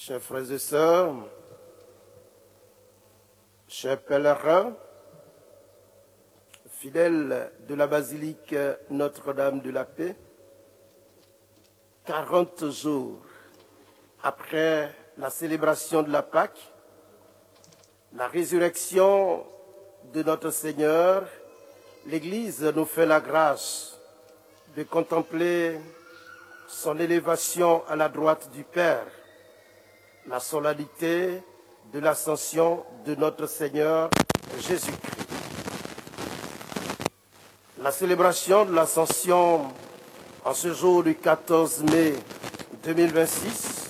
Chers frères et sœurs, chers pèlerins, fidèles de la basilique Notre-Dame de la Paix, 40 jours après la célébration de la Pâque, la résurrection de notre Seigneur, l'Église nous fait la grâce de contempler son élévation à la droite du Père, la solennité de l'ascension de notre Seigneur Jésus-Christ. La célébration de l'ascension en ce jour du 14 mai 2026,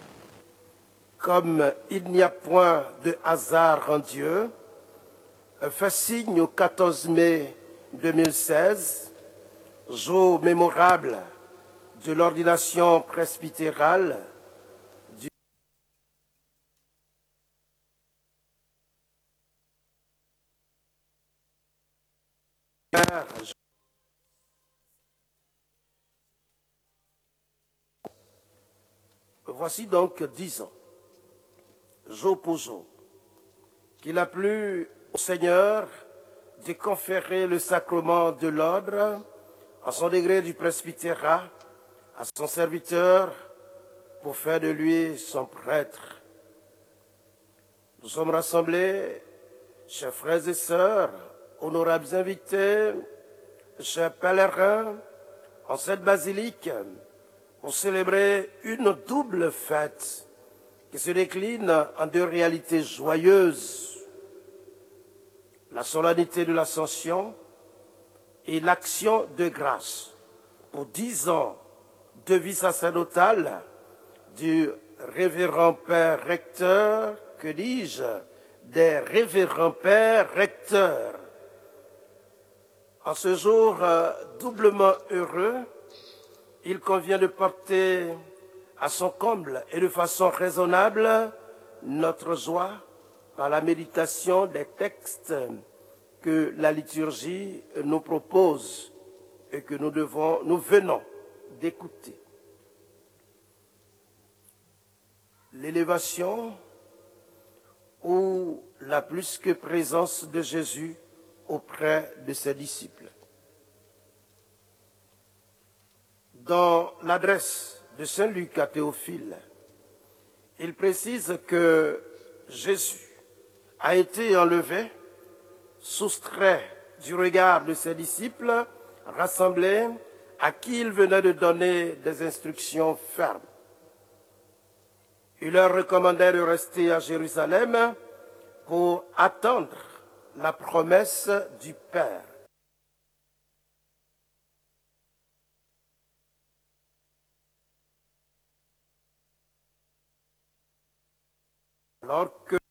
comme il n'y a point de hasard en Dieu, fait signe au 14 mai 2016, jour mémorable de l'ordination presbytérale du Père. Voici donc 10 ans, jour pour jour, qu'il a plu au Seigneur de conférer le sacrement de l'ordre à son degré du presbytérat à son serviteur pour faire de lui son prêtre. Nous sommes rassemblés, chers frères et sœurs, honorables invités, chers pèlerins, en cette basilique pour célébrer une double fête qui se décline en deux réalités joyeuses, la solennité de l'Ascension et l'action de grâce pour 10 ans de vie sacerdotale du révérend Père recteur, que dis-je, des révérends Pères recteurs. En ce jour doublement heureux, il convient de porter à son comble et de façon raisonnable notre joie par la méditation des textes que la liturgie nous propose et que nous venons d'écouter. L'élévation ou la plus que présence de Jésus auprès de ses disciples. Dans l'adresse de Saint Luc à Théophile, il précise que Jésus a été enlevé, soustrait du regard de ses disciples, rassemblés, à qui il venait de donner des instructions fermes. Il leur recommandait de rester à Jérusalem pour attendre la promesse du Père. Alors que